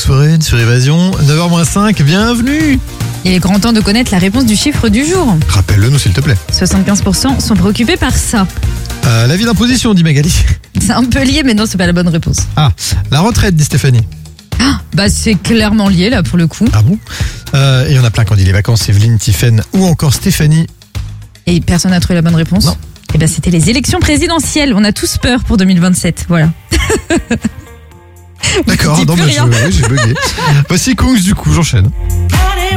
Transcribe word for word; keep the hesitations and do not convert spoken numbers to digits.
Alex Warren sur Évasion, neuf heures moins cinq, bienvenue. Il est grand temps de connaître la réponse du chiffre du jour. Rappelle-le nous s'il te plaît. soixante-quinze pour cent sont préoccupés par ça. Euh, la vie d'imposition, dit Magali. C'est un peu lié, mais non, c'est pas la bonne réponse. Ah, la retraite, dit Stéphanie. Ah, bah c'est clairement lié là pour le coup. Ah bon euh, Et il y en a plein qui ont dit les vacances, Evelyne, Tiffaine ou encore Stéphanie. Et personne n'a trouvé la bonne réponse. Non. Et ben c'était les élections présidentielles. On a tous peur pour deux mille vingt-sept. Voilà. D'accord, Vous dites non, plus mais je- rien. oui, j'ai bugué. Voici Kungs du coup, j'enchaîne.